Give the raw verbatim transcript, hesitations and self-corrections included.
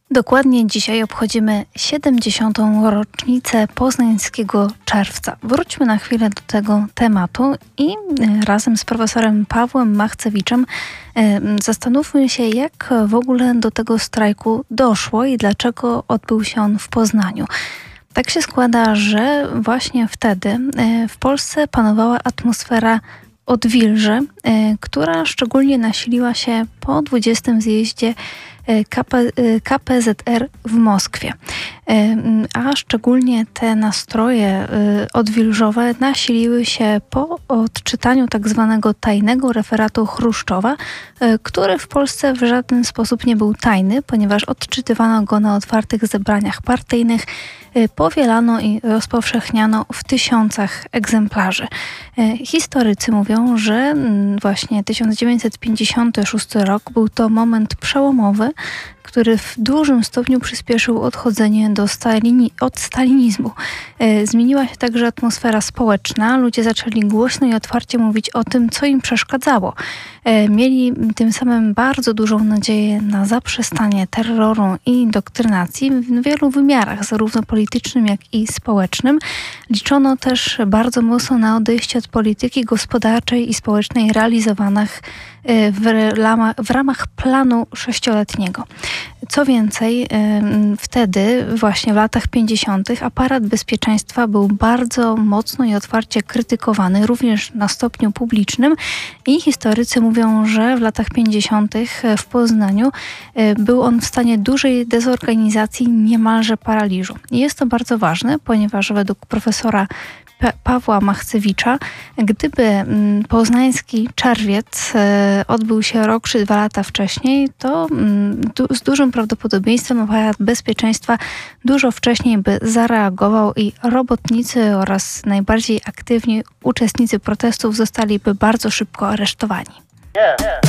Dokładnie dzisiaj obchodzimy siedemdziesiątą rocznicę poznańskiego czerwca. Wróćmy na chwilę do tego tematu i razem z profesorem Pawłem Machcewiczem zastanówmy się, jak w ogóle do tego strajku doszło i dlaczego odbył się on w Poznaniu. Tak się składa, że właśnie wtedy w Polsce panowała atmosfera odwilży, która szczególnie nasiliła się po dwudziestym zjeździe K P Z R w Moskwie. A szczególnie te nastroje odwilżowe nasiliły się po odczytaniu tak zwanego tajnego referatu Chruszczowa, który w Polsce w żaden sposób nie był tajny, ponieważ odczytywano go na otwartych zebraniach partyjnych, powielano i rozpowszechniano w tysiącach egzemplarzy. Historycy mówią, że właśnie tysiąc dziewięćset pięćdziesiąty szósty rok był to moment przełomowy, który w dużym stopniu przyspieszył odchodzenie do stalini, od stalinizmu. E, zmieniła się także atmosfera społeczna. Ludzie zaczęli głośno i otwarcie mówić o tym, co im przeszkadzało. E, mieli tym samym bardzo dużą nadzieję na zaprzestanie terroru i indoktrynacji w wielu wymiarach, zarówno politycznym, jak i społecznym. Liczono też bardzo mocno na odejście od polityki gospodarczej i społecznej realizowanych w ramach, w ramach planu sześcioletniego. Co więcej, wtedy, właśnie w latach pięćdziesiątych, aparat bezpieczeństwa był bardzo mocno i otwarcie krytykowany, również na stopniu publicznym, i historycy mówią, że w latach pięćdziesiątych w Poznaniu był on w stanie dużej dezorganizacji, niemalże paraliżu. I jest to bardzo ważne, ponieważ według profesora Pa- Pawła Machcewicza, gdyby poznański czerwiec odbył się rok czy dwa lata wcześniej, to du- z dużym prawdopodobieństwem aparat bezpieczeństwa dużo wcześniej by zareagował i robotnicy oraz najbardziej aktywni uczestnicy protestów zostaliby bardzo szybko aresztowani.